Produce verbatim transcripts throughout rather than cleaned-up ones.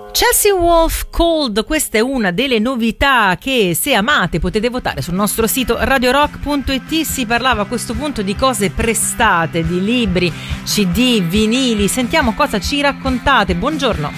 Chelsea Wolfe Cold, questa è una delle novità che, se amate, potete votare sul nostro sito radio rock punto it. Si parlava a questo punto di cose prestate, di libri, C D, vinili. Sentiamo cosa ci raccontate. Buongiorno.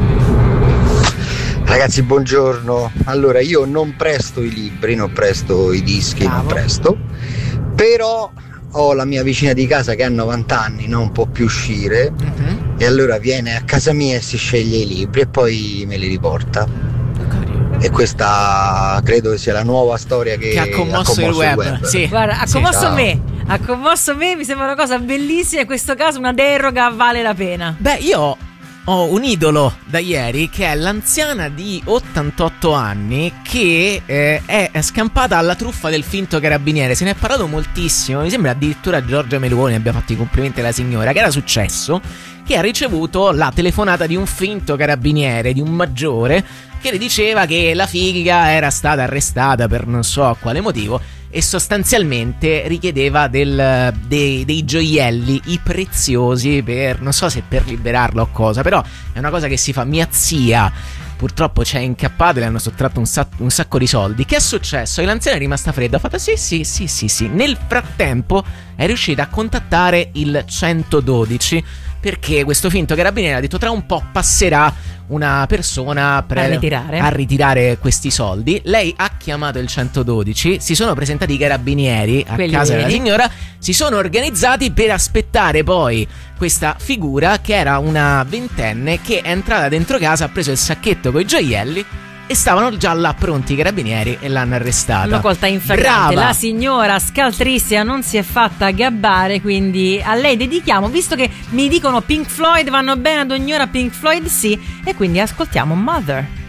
Ragazzi, buongiorno. Allora, io non presto i libri, non presto i dischi, Bravo. non presto, però ho la mia vicina di casa che ha novanta anni, non può più uscire, uh-huh. e allora viene a casa mia e si sceglie i libri e poi me li riporta. E questa credo sia la nuova storia che, che ha commosso, ha commosso il web, il web. Sì. Guarda, ha sì, commosso ciao. me ha commosso me, mi sembra una cosa bellissima. In questo caso una deroga vale la pena. Beh, io ho un idolo da ieri che è l'anziana di ottantotto anni che eh, è scampata alla truffa del finto carabiniere. Se ne è parlato moltissimo, mi sembra addirittura Giorgia Meloni abbia fatto i complimenti alla signora. Che era successo? Che ha ricevuto la telefonata di un finto carabiniere, di un maggiore, che le diceva che la figa era stata arrestata per non so quale motivo e sostanzialmente richiedeva del, dei, dei gioielli, i preziosi, per non so se per liberarla o cosa, però è una cosa che si fa. Mia zia purtroppo c'è incappata e le hanno sottratto un, sac- un sacco di soldi. Che è successo? E l'anziana è rimasta fredda, ha fatto sì sì sì sì sì. Nel frattempo è riuscita a contattare il centododici perché questo finto carabiniere ha detto tra un po' passerà una persona pre- a, ritirare. a ritirare questi soldi. Lei ha chiamato il centododici, si sono presentati i carabinieri a Quelli casa veri. della signora, si sono organizzati per aspettare poi questa figura che era una ventenne che è entrata dentro casa, ha preso il sacchetto con i gioielli e stavano già là pronti i carabinieri e l'hanno arrestata. Una colta in flagrante. Brava. La signora scaltrissima non si è fatta gabbare, quindi a lei dedichiamo, visto che mi dicono Pink Floyd vanno bene ad ogni ora, Pink Floyd sì, e quindi ascoltiamo Mother.